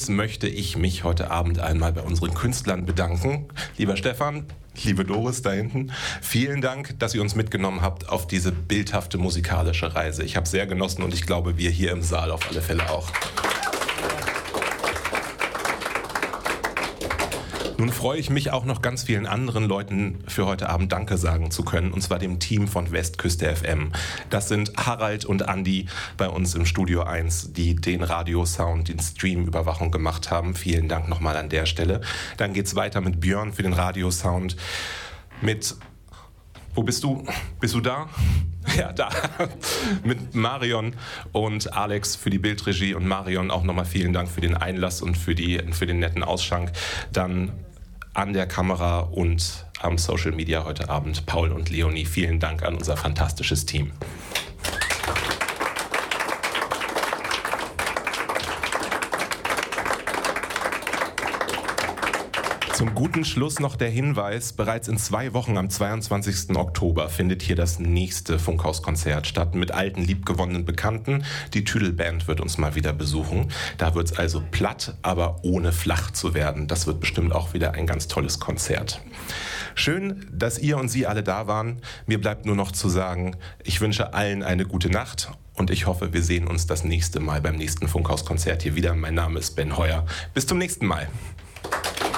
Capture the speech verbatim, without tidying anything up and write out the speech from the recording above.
Schluss möchte ich mich heute Abend einmal bei unseren Künstlern bedanken. Lieber Stefan, liebe Doris da hinten, vielen Dank, dass ihr uns mitgenommen habt auf diese bildhafte musikalische Reise. Ich habe sehr genossen und ich glaube, wir hier im Saal auf alle Fälle auch. Nun freue ich mich auch noch ganz vielen anderen Leuten für heute Abend Danke sagen zu können, und zwar dem Team von Westküste F M. Das sind Harald und Andi bei uns im Studio eins, die den Radiosound, den Streamüberwachung gemacht haben. Vielen Dank nochmal an der Stelle. Dann geht's weiter mit Björn für den Radiosound, mit... Wo bist du? Bist du da? Ja, da. Mit Marion und Alex für die Bildregie, und Marion auch nochmal vielen Dank für den Einlass und für, die, für den netten Ausschank. Dann an der Kamera und am Social Media heute Abend Paul und Leonie. Vielen Dank an unser fantastisches Team. Zum guten Schluss noch der Hinweis: Bereits in zwei Wochen am zweiundzwanzigsten Oktober findet hier das nächste Funkhauskonzert statt mit alten, liebgewonnenen Bekannten. Die Tüdelband wird uns mal wieder besuchen. Da wird es also platt, aber ohne flach zu werden. Das wird bestimmt auch wieder ein ganz tolles Konzert. Schön, dass ihr und Sie alle da waren. Mir bleibt nur noch zu sagen, ich wünsche allen eine gute Nacht und ich hoffe, wir sehen uns das nächste Mal beim nächsten Funkhauskonzert hier wieder. Mein Name ist Ben Heuer. Bis zum nächsten Mal.